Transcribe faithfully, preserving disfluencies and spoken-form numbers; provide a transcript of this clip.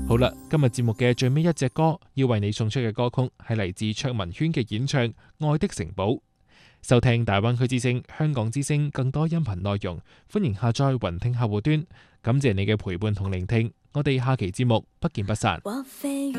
好啦，今日節目嘅最尾一隻歌要為你送出嘅歌曲係嚟自卓文萱嘅演唱《愛的城堡》。收聽大灣區之聲、香港之聲更多音頻內容，歡迎下載雲聽客戶端。感謝你嘅陪伴同聆聽，我哋下期節目不見不散。